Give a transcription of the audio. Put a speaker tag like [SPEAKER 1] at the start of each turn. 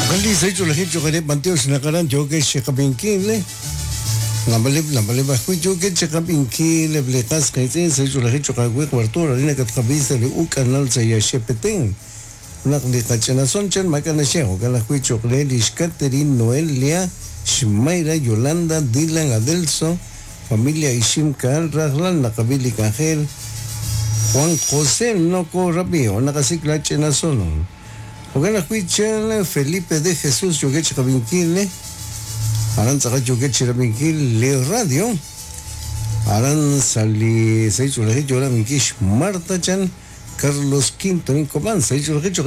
[SPEAKER 1] Kandi sa ito lahi jo kare banteo sinakaran jo ke shekabinki le. Nambali ba kui jo ke shekabinki le blekas kaite sa ito lahi jo kagwe kwarto rina kat kabisa le u kanal sa ya shepeteng. Nak di kachana sonchen makana sheho kala kui chokle Catherine Noelia Shimaira Yolanda Dylan Adelso familia Ishimkal Rahlan nakabili kahel Juan José Noko Rabio nakasikla chena sonon. Ogana kuichana Felipe de Jesús Yogueche Cabinkile Aran Saka Yogueche Cabinkile Le Radio Aran Sali Seicho Legicho Minkish Marta Chan Carlos Quinto Nicoban Seicho Legicho